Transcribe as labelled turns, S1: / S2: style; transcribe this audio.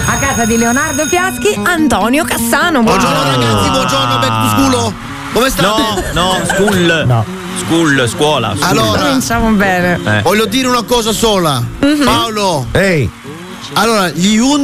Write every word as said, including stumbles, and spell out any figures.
S1: A casa di Leonardo Fiaschi, Antonio Cassano.
S2: Buongiorno
S1: Buongiorno.
S2: ragazzi, buongiorno, back to school. Come state?
S3: No, no, school.
S4: No.
S3: School, scuola. School.
S2: Allora,
S1: Cominciamo bene.
S3: Eh.
S2: voglio dire una cosa sola. Paolo.
S4: Ehi.
S2: Allora, gli